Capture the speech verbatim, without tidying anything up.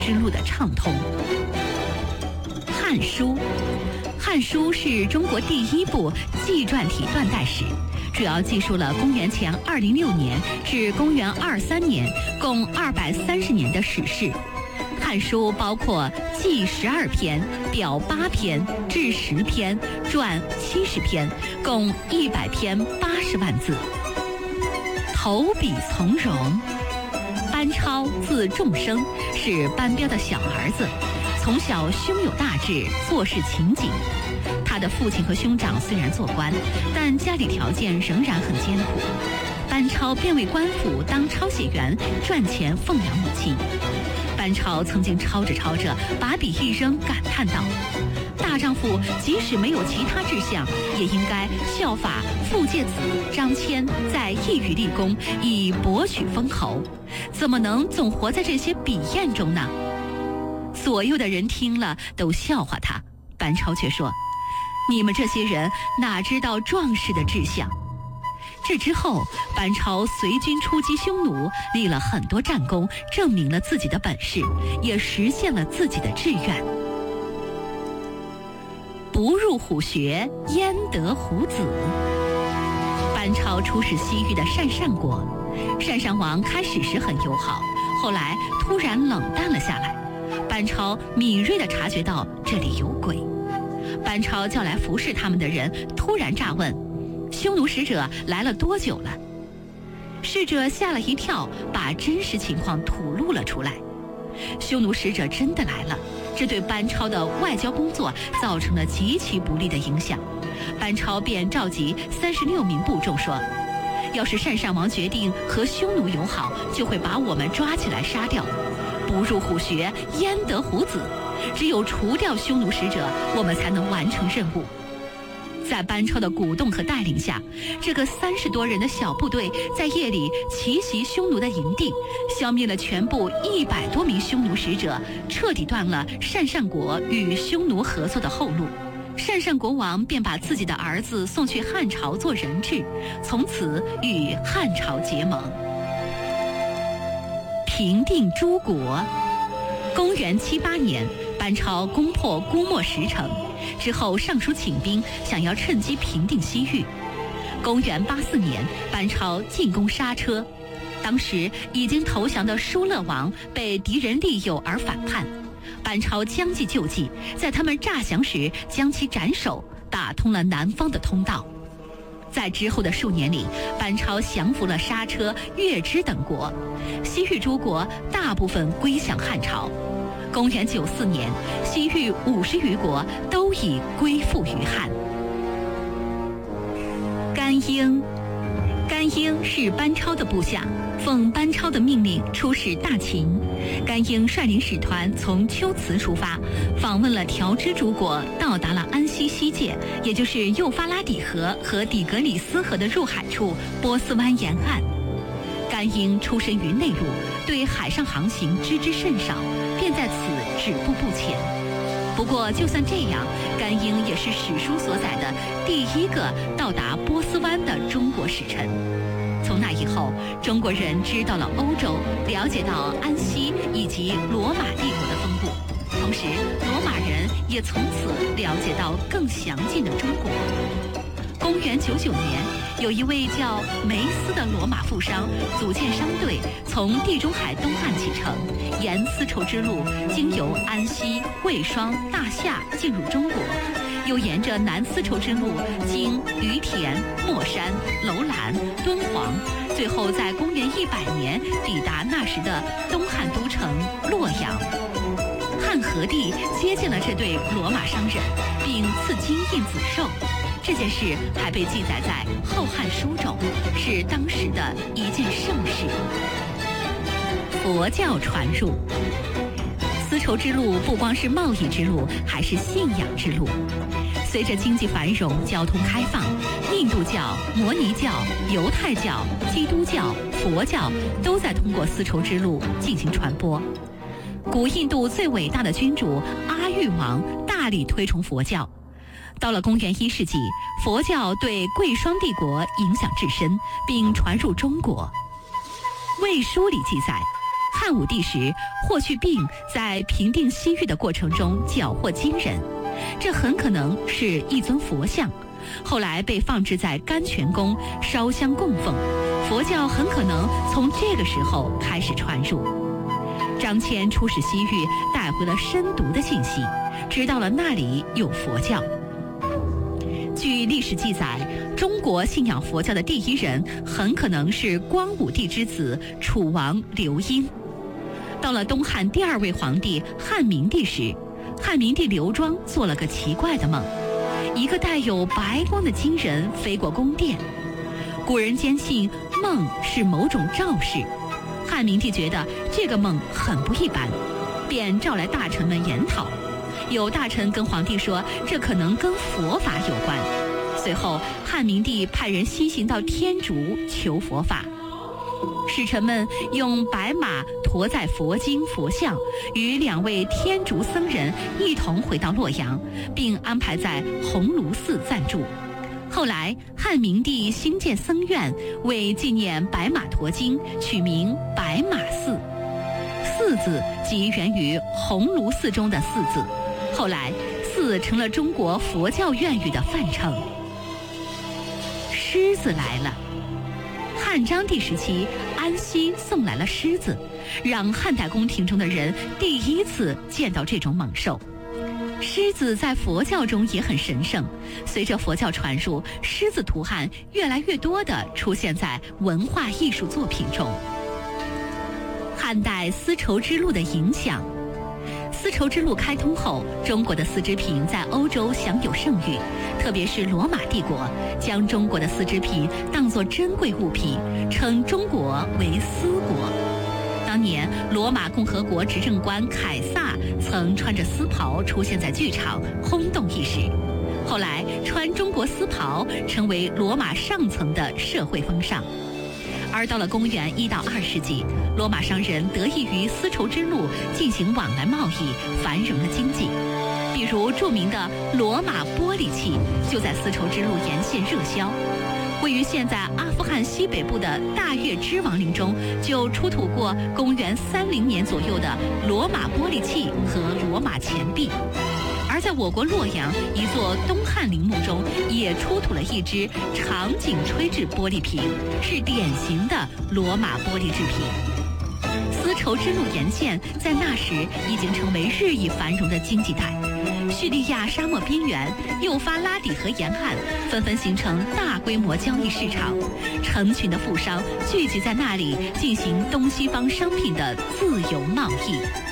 之路的畅通。《汉书》，《汉书》是中国第一部纪传体断代史，主要记述了公元前二零六年至公元二三年共二百三十年的史事。《汉书》包括纪十二篇、表八篇、志十篇、传七十篇，共一百篇八十万字。投笔从戎，班超字仲生，是班彪的小儿子，从小胸有大志，做事勤谨。他的父亲和兄长虽然做官，但家里条件仍然很艰苦。班超便为官府当抄写员，赚钱奉养母亲。班超曾经抄着抄着，把笔一扔，感叹道：“大丈夫即使没有其他志向，也应该效法傅介子、张骞，在一语立功，以博取封侯。怎么能总活在这些笔砚中呢？”左右的人听了都笑话他，班超却说：“你们这些人哪知道壮士的志向？”这之后，班超随军出击匈奴，立了很多战功，证明了自己的本事，也实现了自己的志愿。不入虎穴，焉得虎子？班超出使西域的鄯善国，鄯善王开始时很友好，后来突然冷淡了下来。班超敏锐地察觉到这里有鬼。班超叫来服侍他们的人，突然炸问：“匈奴使者来了多久了？”使者吓了一跳，把真实情况吐露了出来。匈奴使者真的来了，这对班超的外交工作造成了极其不利的影响。班超便召集三十六名部众说：“要是鄯善王决定和匈奴友好，就会把我们抓起来杀掉。不入虎穴，焉得虎子？只有除掉匈奴使者，我们才能完成任务。”在班超的鼓动和带领下，这个三十多人的小部队在夜里奇袭匈奴的营地，消灭了全部一百多名匈奴使者，彻底断了鄯善国与匈奴合作的后路。鄯善国王便把自己的儿子送去汉朝做人质，从此与汉朝结盟。平定诸国，公元七八年，班超攻破姑墨十城，之后上书请兵，想要趁机平定西域。公元八四年，班超进攻莎车，当时已经投降的疏勒王被敌人利诱而反叛，班超将计就计，在他们诈降时将其斩首，打通了南方的通道。在之后的数年里，班超降服了莎车、月支等国，西域诸国大部分归降汉朝。公元九四年，西域五十余国都已归附于汉。甘英，甘英是班超的部下，奉班超的命令出使大秦。甘英率领使团从龟兹出发，访问了条支诸国，到达了安西西界，也就是幼发拉底河和底格里斯河的入海处，波斯湾沿岸。甘英出身于内陆，对海上航行知之甚少，便在此止步不前。不过就算这样，甘英也是史书所载的第一个到达波斯湾的中国使臣。从那以后，中国人知道了欧洲，了解到安息以及罗马帝国的分布，同时罗马人也从此了解到更详尽的中国。公元九九年，有一位叫梅斯的罗马富商组建商队，从地中海东岸启程，沿丝绸之路经由安息、贵霜、大夏进入中国，又沿着南丝绸之路经于田、莫山、楼兰、敦煌，最后在公元一百年抵达那时的东汉都城洛阳。汉和帝接见了这对罗马商人，并赐金印子绶。这件事还被记载在《后汉书》中，是当时的一件盛事。佛教传入，丝绸之路不光是贸易之路，还是信仰之路。随着经济繁荣、交通开放，印度教、摩尼教、犹太教、基督教、佛教都在通过丝绸之路进行传播。古印度最伟大的君主阿育王大力推崇佛教。到了公元一世纪，佛教对贵霜帝国影响至深，并传入中国。《魏书》里记载， 汉武帝时，霍去病在平定西域的过程中缴获惊人，这很可能是一尊佛像，后来被放置在甘泉宫烧香供奉，佛教很可能从这个时候开始传入。张骞出使西域，带回了深读的信息，知道了那里有佛教。据历史记载，中国信仰佛教的第一人很可能是光武帝之子楚王刘英。到了东汉第二位皇帝汉明帝时，汉明帝刘庄做了个奇怪的梦，一个带有白光的金人飞过宫殿。古人坚信梦是某种兆示，汉明帝觉得这个梦很不一般，便召来大臣们研讨。有大臣跟皇帝说，这可能跟佛法有关。随后，汉明帝派人西行到天竺求佛法。使臣们用白马驮载佛经佛像，与两位天竺僧人一同回到洛阳，并安排在鸿胪寺暂住。后来，汉明帝兴建僧院，为纪念白马驮经，取名白马寺。寺字即源于鸿胪寺中的寺字，后来寺成了中国佛教院语的范称。狮子来了。汉章帝时期，安西送来了狮子，让汉代宫廷中的人第一次见到这种猛兽。狮子在佛教中也很神圣，随着佛教传入，狮子图案越来越多地出现在文化艺术作品中。汉代丝绸之路的影响。丝绸之路开通后，中国的丝织品在欧洲享有盛誉，特别是罗马帝国将中国的丝织品当作珍贵物品，称中国为丝国。当年，罗马共和国执政官凯撒曾穿着丝袍出现在剧场，轰动一时。后来，穿中国丝袍成为罗马上层的社会风尚。而到了公元一到二世纪，罗马商人得益于丝绸之路进行往来贸易，繁荣了经济。比如著名的罗马玻璃器就在丝绸之路沿线热销。位于现在阿富汗西北部的大月支王陵中，就出土过公元三零年左右的罗马玻璃器和罗马钱币。而在我国洛阳一座东汉陵墓中，也出土了一只长颈吹制玻璃瓶，是典型的罗马玻璃制品。丝绸之路沿线在那时已经成为日益繁荣的经济带。叙利亚沙漠边缘、幼发拉底河沿岸纷纷形成大规模交易市场，成群的富商聚集在那里，进行东西方商品的自由贸易。